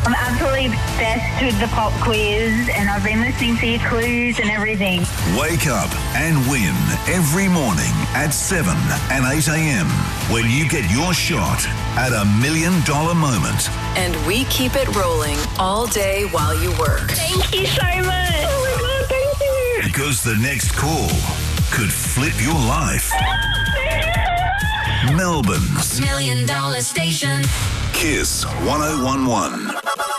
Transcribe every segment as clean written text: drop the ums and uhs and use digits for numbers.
I'm absolutely obsessed with the pop quiz, and I've been listening to your clues and everything. Wake up and win every morning at 7 and 8 a.m. when you get your shot at $1 million moment. And we keep it rolling all day while you work. Thank you so much. Oh my God, thank you. Because the next call could flip your life. Melbourne's $1 Million Station. Kiss 1011.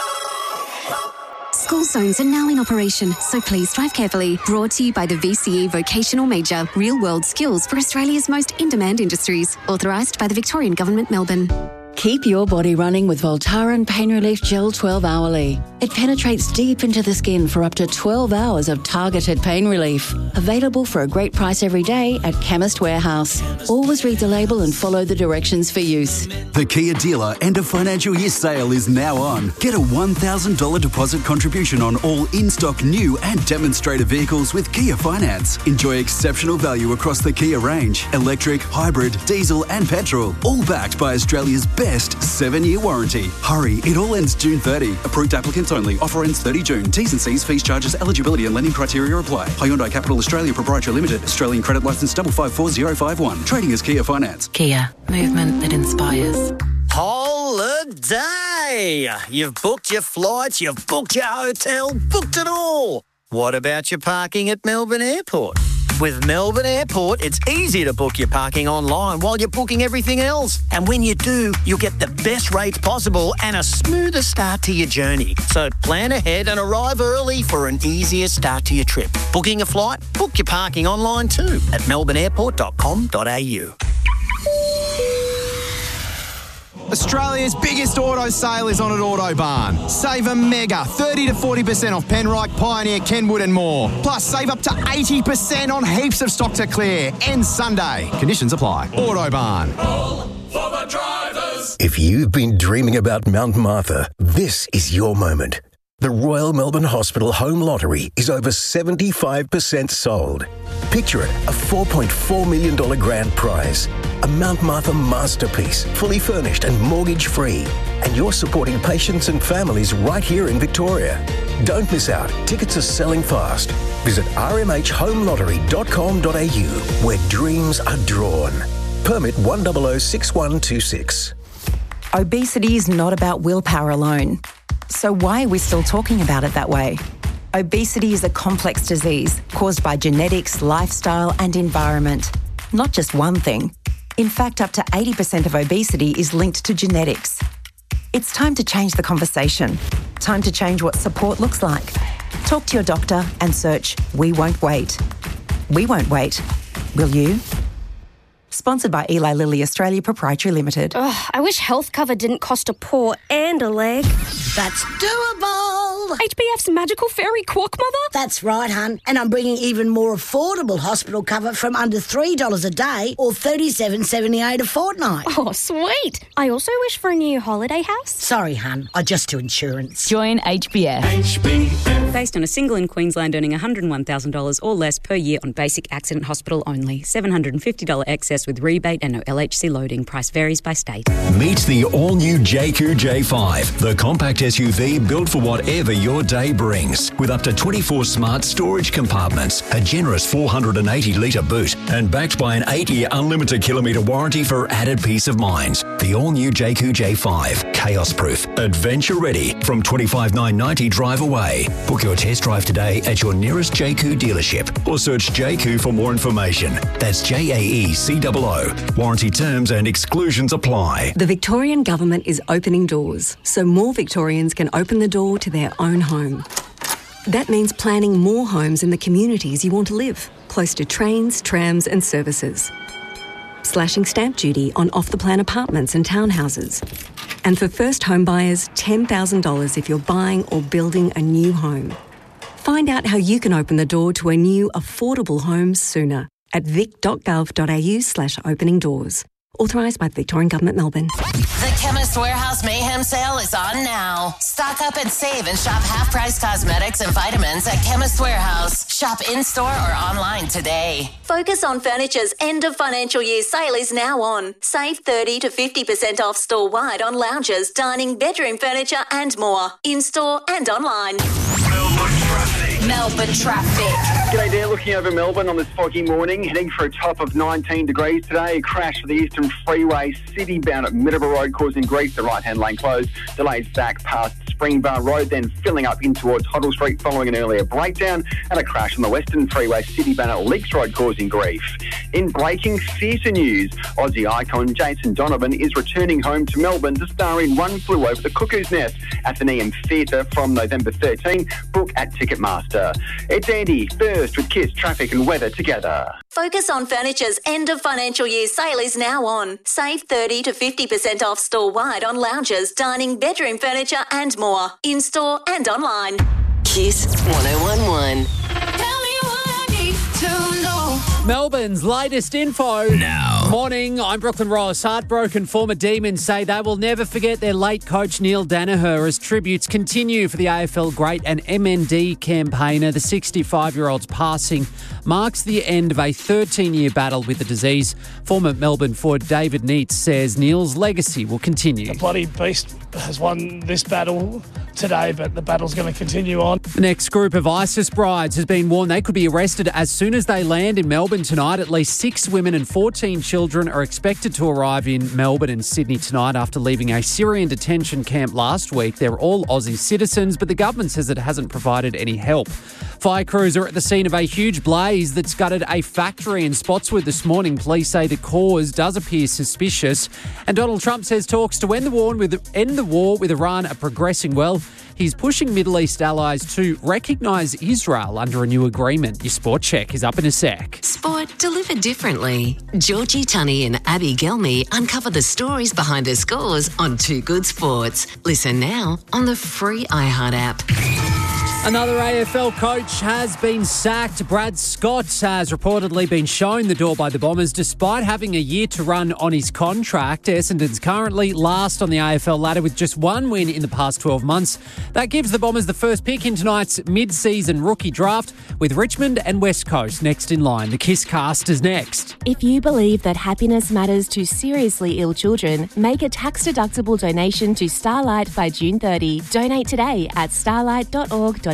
School zones are now in operation, so please drive carefully. Brought to you by the VCE Vocational Major, real-world skills for Australia's most in-demand industries. Authorised by the Victorian Government, Melbourne. Keep your body running with Voltaren Pain Relief Gel 12 Hourly. It penetrates deep into the skin for up to 12 hours of targeted pain relief. Available for a great price every day at Chemist Warehouse. Always read the label and follow the directions for use. The Kia dealer end of financial year sale is now on. Get a $1,000 deposit contribution on all in-stock new and demonstrator vehicles with Kia Finance. Enjoy exceptional value across the Kia range. Electric, hybrid, diesel and petrol. All backed by Australia's best 7-year warranty. Hurry, it all ends June 30. Approved applicants only. Offer ends 30 June. T's and C's, fees, charges, eligibility and lending criteria apply. Hyundai Capital Australia Proprietary Limited. Australian credit licence 554051. Trading as Kia Finance. Kia, movement that inspires. Holiday! You've booked your flights, you've booked your hotel, booked it all. What about your parking at Melbourne Airport? With Melbourne Airport, it's easy to book your parking online while you're booking everything else. And when you do, you'll get the best rates possible and a smoother start to your journey. So plan ahead and arrive early for an easier start to your trip. Booking a flight? Book your parking online too at melbourneairport.com.au. Australia's biggest auto sale is on at Autobarn. Save a mega 30 to 40% off Penrite, Pioneer, Kenwood and more. Plus save up to 80% on heaps of stock to clear. Ends Sunday. Conditions apply. Autobarn. All for the drivers. If you've been dreaming about Mount Martha, this is your moment. The Royal Melbourne Hospital Home Lottery is over 75% sold. Picture it, a $4.4 million grand prize. A Mount Martha masterpiece, fully furnished and mortgage-free. And you're supporting patients and families right here in Victoria. Don't miss out. Tickets are selling fast. Visit rmhhomelottery.com.au, where dreams are drawn. Permit 1006126. Obesity is not about willpower alone. So why are we still talking about it that way? Obesity is a complex disease caused by genetics, lifestyle and environment. Not just one thing. In fact, up to 80% of obesity is linked to genetics. It's time to change the conversation. Time to change what support looks like. Talk to your doctor and search We Won't Wait. We won't wait. Will you? Sponsored by Eli Lilly Australia Proprietary Limited. I wish health cover didn't cost a paw and a leg. That's doable. HBF's magical fairy quack mother? That's right, hun. And I'm bringing even more affordable hospital cover from under $3 a day or $37.78 a fortnight. Oh, sweet. I also wish for a new holiday house. Sorry, hun. I just do insurance. Join HBF. HBF. Based on a single in Queensland earning $101,000 or less per year on basic accident hospital only. $750 excess with rebate and no LHC loading. Price varies by state. Meet the all-new JQ J5, the compact SUV built for whatever your day brings. With up to 24 smart storage compartments, a generous 480-litre boot, and backed by an 8-year unlimited kilometre warranty for added peace of mind. The all-new JQ J5, chaos-proof, adventure-ready, from $25,990 drive away. Book your test drive today at your nearest JQ dealership or search JQ for more information. That's JAECOO. Warranty terms and exclusions apply. The Victorian Government is opening doors so more Victorians can open the door to their own home. That means planning more homes in the communities you want to live, close to trains, trams and services. Slashing stamp duty on off-the-plan apartments and townhouses. And for first home buyers, $10,000 if you're buying or building a new home. Find out how you can open the door to a new affordable home sooner at vic.gov.au/opening doors. Authorised by the Victorian Government, Melbourne. The Chemist Warehouse Mayhem Sale is on now. Stock up and save and shop half-price cosmetics and vitamins at Chemist Warehouse. Shop in-store or online today. Focus on Furniture's end of financial year sale is now on. Save 30 to 50% off store-wide on lounges, dining, bedroom furniture and more. In-store and online. Melbourne traffic. G'day there, looking over Melbourne on this foggy morning, heading for a top of 19 degrees today. A crash for the Eastern Freeway, city-bound at Middleborough Road, causing grief. The right-hand lane closed. Delays back past Springbar Road, then filling up in towards Hoddle Street following an earlier breakdown, and a crash on the Western Freeway, city-bound at Leaks Road, causing grief. In breaking theatre news, Aussie icon Jason Donovan is returning home to Melbourne to star in One Flew Over the Cuckoo's Nest, Athenaeum Theatre from November 13. Book at Ticketmaster. It's Andy, first with Kiss, traffic and weather together. Focus on Furniture's end of financial year sale is now on. Save 30 to 50% off store-wide on lounges, dining, bedroom furniture and more. In-store and online. Kiss 1011. Melbourne's latest info. Now. Morning, I'm Brooklyn Ross. Heartbroken former Demons say they will never forget their late coach Neil Danaher as tributes continue for the AFL great and MND campaigner. The 65-year-old's passing marks the end of a 13-year battle with the disease. Former Melbourne forward David Neitz says Neil's legacy will continue. The bloody beast has won this battle today, but the battle's going to continue on. The next group of ISIS brides has been warned they could be arrested as soon as they land in Melbourne tonight. At least 6 women and 14 children are expected to arrive in Melbourne and Sydney tonight after leaving a Syrian detention camp last week. They're all Aussie citizens, but the government says it hasn't provided any help. Fire crews are at the scene of a huge blaze that's gutted a factory in Spotswood this morning. Police say the cause does appear suspicious. And Donald Trump says talks to end the war with Iran are progressing well. He's pushing Middle East allies to recognise Israel under a new agreement. Your sport check is up in a sec. Sport delivered differently. Georgie Tunney and Abby Gelmy uncover the stories behind her scores on Too Good Sports. Listen now on the free iHeart app. Another AFL coach has been sacked. Brad Scott has reportedly been shown the door by the Bombers despite having a year to run on his contract. Essendon's currently last on the AFL ladder with just one win in the past 12 months. That gives the Bombers the first pick in tonight's mid-season rookie draft with Richmond and West Coast next in line. The Kiss Cast is next. If you believe that happiness matters to seriously ill children, make a tax-deductible donation to Starlight by June 30. Donate today at starlight.org.au.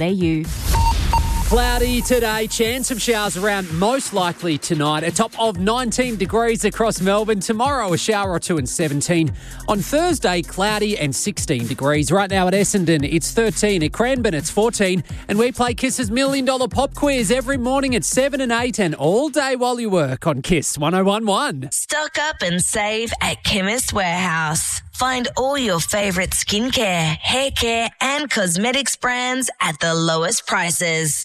Cloudy today, chance of showers around, most likely tonight. A top of 19 degrees across Melbourne. Tomorrow, a shower or two and 17. On Thursday, cloudy and 16 degrees. Right now at Essendon, it's 13. At Cranbourne, it's 14. And we play Kiss's $1 Million Pop Quiz every morning at 7 and 8 and all day while you work on Kiss 1011. Stock up and save at Chemist Warehouse. Find all your favourite skincare, hair care and cosmetics brands at the lowest prices.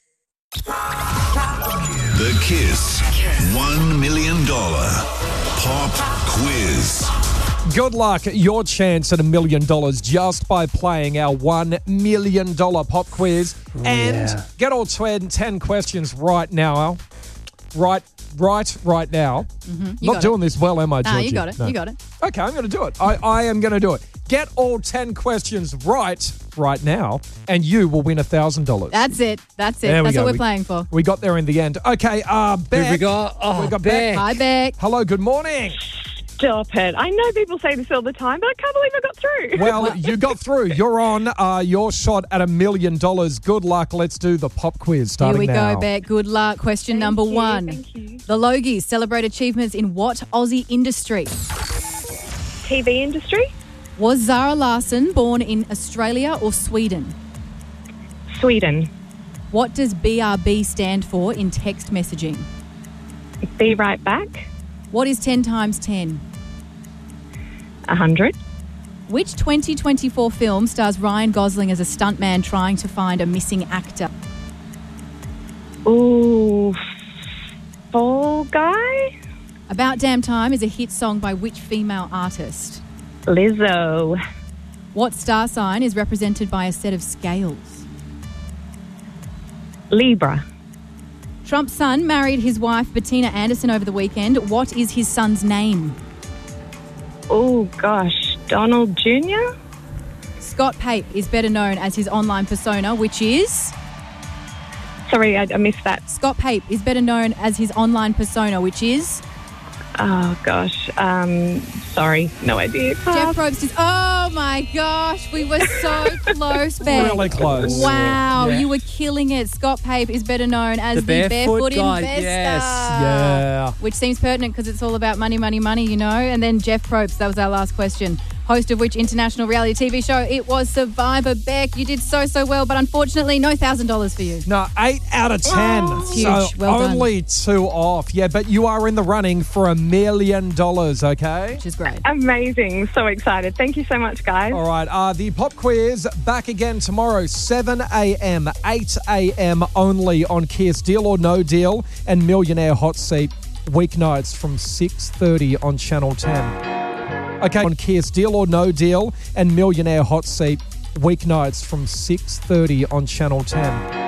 The Kiss $1 Million Pop Quiz. Good luck. Your chance at $1 million just by playing our $1 million pop quiz. And get all 10 questions right now. Right now. Not doing this well, am I, Georgie? No, you got it. No. You got it. Okay, I'm going to do it. I am going to do it. Get all 10 questions right now, and you will win $1,000. That's it. That's what we're playing for. We got there in the end. Okay, Beck. Who we got? We got Beck. Hi, Beck. Hello, good morning. Stop it. I know people say this all the time, but I can't believe I got through. Well, you got through. You're on your shot at $1 million. Good luck. Let's do the pop quiz starting now. Here we go, Beck. Good luck. Question number 1. Thank you. The Logies celebrate achievements in what Aussie industry? TV industry. Was Zara Larsson born in Australia or Sweden? Sweden. What does BRB stand for in text messaging? Be right back. What is 10 times 10? 100. Which 2024 film stars Ryan Gosling as a stuntman trying to find a missing actor? Ooh, Fall Guy? About Damn Time is a hit song by which female artist? Lizzo. What star sign is represented by a set of scales? Libra. Trump's son married his wife Bettina Anderson over the weekend. What is his son's name? Oh, gosh. Donald Jr.? Scott Pape is better known as his online persona, which is... Sorry, I missed that. Scott Pape is better known as his online persona, which is... Oh, gosh. Sorry, no idea. Jeff Probst is... Oh, my gosh. We were so close, Beck. Really close. Wow, Yeah. you were killing it. Scott Pape is better known as the Barefoot Barefoot guy. Investor. Yes. Yeah. Which seems pertinent because it's all about money, money, money, you know. And then Jeff Probst, that was our last question. Host of which international reality TV show? It was Survivor. Beck, you did so well, but unfortunately, no $1,000 for you. No, 8 out of 10. It's huge. So Well done. only 2 off. Yeah, but you are in the running for $1 million, okay? Which is great. Amazing. So excited. Thank you so much, guys. All right, the pop quiz back again tomorrow, 7 a.m., 8 a.m. only on Kiss Deal or No Deal and Millionaire Hot Seat weeknights from 6:30 on Channel 10. Okay, on Kiss Deal or No Deal and Millionaire Hot Seat weeknights from 6:30 on Channel 10.